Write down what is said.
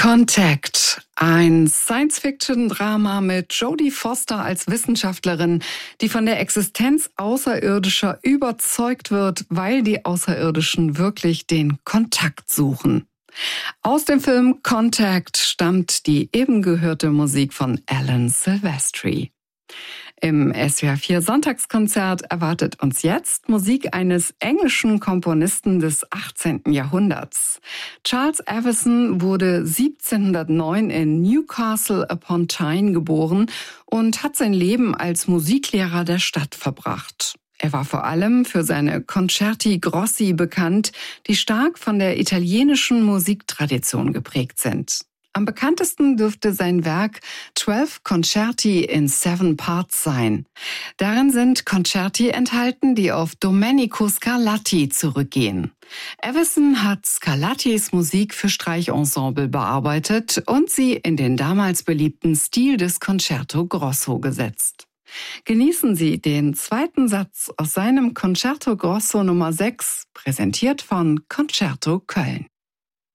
Contact, ein Science-Fiction-Drama mit Jodie Foster als Wissenschaftlerin, die von der Existenz Außerirdischer überzeugt wird, weil die Außerirdischen wirklich den Kontakt suchen. Aus dem Film Contact stammt die eben gehörte Musik von Alan Silvestri. Im SWR 4 Sonntagskonzert erwartet uns jetzt Musik eines englischen Komponisten des 18. Jahrhunderts. Charles Evison wurde 1709 in Newcastle upon Tyne geboren und hat sein Leben als Musiklehrer der Stadt verbracht. Er war vor allem für seine Concerti Grossi bekannt, die stark von der italienischen Musiktradition geprägt sind. Am bekanntesten dürfte sein Werk 12 Concerti in 7 Parts sein. Darin sind Concerti enthalten, die auf Domenico Scarlatti zurückgehen. Evison hat Scarlattis Musik für Streichensemble bearbeitet und sie in den damals beliebten Stil des Concerto Grosso gesetzt. Genießen Sie den zweiten Satz aus seinem Concerto Grosso Nummer 6, präsentiert von Concerto Köln.